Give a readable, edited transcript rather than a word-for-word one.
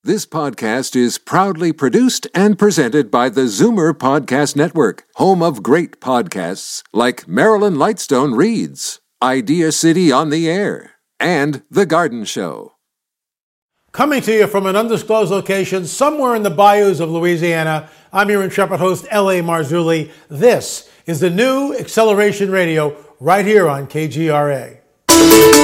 This podcast is proudly produced and presented by the Zoomer Podcast Network, home of great podcasts like Marilyn Lightstone Reads, Idea City on the Air, and The Garden Show. Coming to you from an undisclosed location somewhere in the bayous of Louisiana, I'm your intrepid host, L.A. Marzulli. This is the new Acceleration Radio right here on KGRA.